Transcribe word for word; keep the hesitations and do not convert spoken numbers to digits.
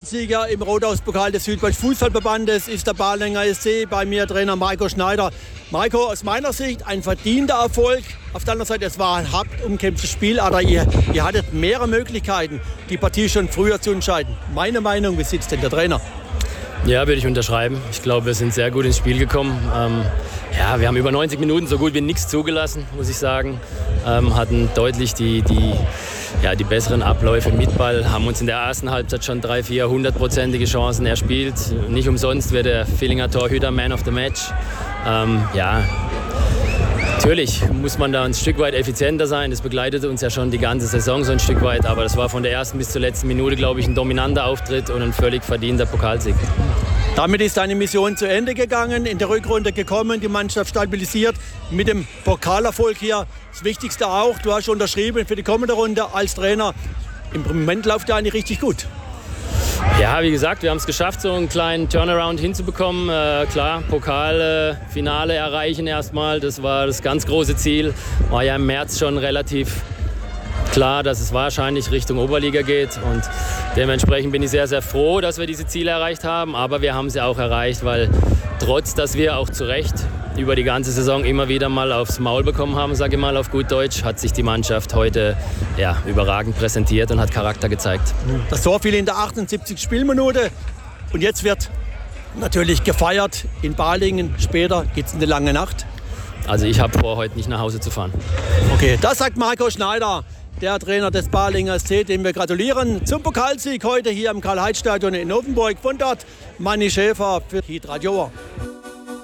Pokalsieger im Rothauspokal des Süddeutschen Fußballverbandes ist der Balinger S C. Bei mir Trainer Marco Schneider. Marco, aus meiner Sicht ein verdienter Erfolg. Auf der anderen Seite, es war ein hart umkämpftes Spiel, aber ihr, ihr hattet mehrere Möglichkeiten, die Partie schon früher zu entscheiden. Meine Meinung, wie sitzt denn der Trainer? Ja, würde ich unterschreiben. Ich glaube, wir sind sehr gut ins Spiel gekommen. Ähm, ja, wir haben über neunzig Minuten so gut wie nichts zugelassen, muss ich sagen. Ähm, hatten deutlich die, die, ja, die besseren Abläufe mit Ball, haben uns in der ersten Halbzeit schon drei, vier hundertprozentige Chancen erspielt. Nicht umsonst wird der Villinger Torhüter Man of the Match. Ähm, ja, natürlich muss man da ein Stück weit effizienter sein. Das begleitet uns ja schon die ganze Saison so ein Stück weit. Aber das war von der ersten bis zur letzten Minute, glaube ich, ein dominanter Auftritt und ein völlig verdienter Pokalsieg. Damit ist deine Mission zu Ende gegangen, in der Rückrunde gekommen, die Mannschaft stabilisiert mit dem Pokalerfolg hier. Das Wichtigste auch, du hast unterschrieben für die kommende Runde als Trainer. Im Moment läuft der eigentlich richtig gut. Ja, wie gesagt, wir haben es geschafft, so einen kleinen Turnaround hinzubekommen. Äh, klar, Pokalfinale äh, erreichen erstmal, das war das ganz große Ziel. War ja im März schon relativ klar, dass es wahrscheinlich Richtung Oberliga geht. Und dementsprechend bin ich sehr, sehr froh, dass wir diese Ziele erreicht haben. Aber wir haben sie auch erreicht, weil trotz, dass wir auch zu Recht über die ganze Saison immer wieder mal aufs Maul bekommen haben, sage ich mal auf gut Deutsch, hat sich die Mannschaft heute ja, überragend präsentiert und hat Charakter gezeigt. Das Tor fiel in der achtundsiebzigsten Spielminute und jetzt wird natürlich gefeiert in Balingen. Später geht es in die lange Nacht. Also ich habe vor, heute nicht nach Hause zu fahren. Okay, das sagt Marco Schneider, der Trainer des Balinger S C, dem wir gratulieren zum Pokalsieg heute hier im Karl-Heinz-Stadion in Offenburg. Von dort Manni Schäfer für Hitradio.